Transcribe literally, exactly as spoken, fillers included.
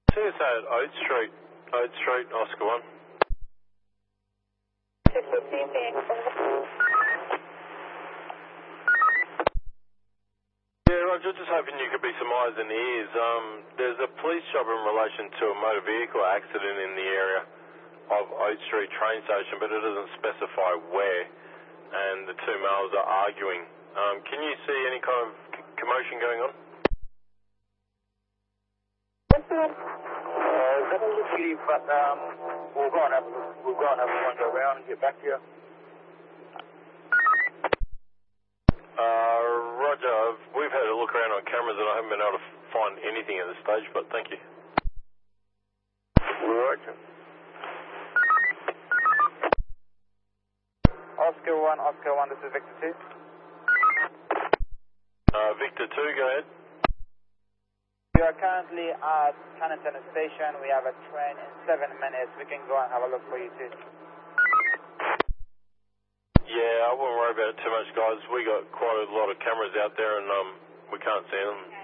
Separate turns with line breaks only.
See us at Oat Street, Oat Street, Oscar one. Yeah, Roger, just hoping you could be some eyes and ears. Um, there's a police job in relation to a motor vehicle accident in the area of Oat Street train station, but it doesn't specify where, and the two males are arguing. Um, can you see any kind of c commotion going on?
Uh, let me look at you, but um, we'll go and have, we'll go and have a wander around and get back to you.
Uh, Roger, we've had a look around on cameras and I haven't been able to find anything at this stage, but thank you.
Roger. Oscar one, Oscar one, this is Victor two.
Uh, Victor two, go ahead.
We are currently at Cannington Station. We have a train in seven minutes. We can go and have a look for you too.
Yeah, I wouldn't worry about it too much, guys. We got quite a lot of cameras out there and um, we can't see them.